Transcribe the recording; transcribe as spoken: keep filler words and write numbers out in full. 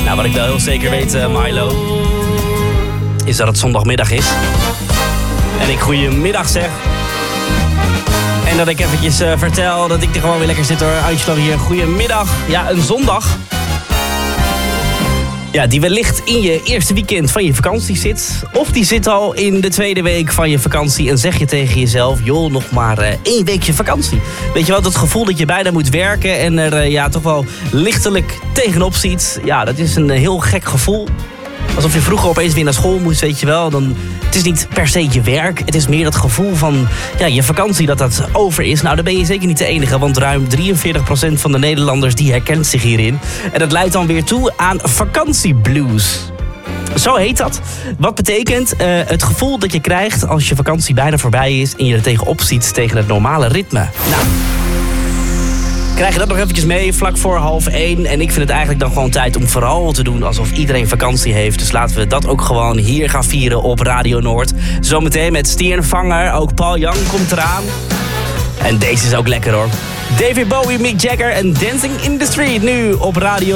Nou, wat ik wel heel zeker weet, uh, Milo, is dat het zondagmiddag is. En ik goeiemiddag zeg. En dat ik eventjes uh, vertel dat ik er gewoon weer lekker zit hoor. Angelo hier, goeiemiddag. Ja, een zondag. Ja, die wellicht in je eerste weekend van je vakantie zit. Of die zit al in de tweede week van je vakantie. En zeg je tegen jezelf, joh, nog maar uh, één weekje vakantie. Weet je wel, dat gevoel dat je bijna moet werken en er uh, ja, toch wel lichtelijk tegenop ziet. Ja, dat is een uh, heel gek gevoel. Alsof je vroeger opeens weer naar school moest, weet je wel. Dan, het is niet per se je werk. Het is meer dat gevoel van ja, je vakantie dat dat over is. Nou, dan ben je zeker niet de enige. Want ruim drieënveertig procent van de Nederlanders die herkent zich hierin. En dat leidt dan weer toe aan vakantieblues. Zo heet dat. Wat betekent uh, het gevoel dat je krijgt als je vakantie bijna voorbij is en je er tegenop ziet tegen het normale ritme. Nou, krijg je dat nog eventjes mee, vlak voor half één. En ik vind het eigenlijk dan gewoon tijd om vooral te doen alsof iedereen vakantie heeft. Dus laten we dat ook gewoon hier gaan vieren op Radio Noord. Zometeen met Stierenvanger, ook Paul Young komt eraan. En deze is ook lekker hoor. David Bowie, Mick Jagger en Dancing in the Street nu op Radio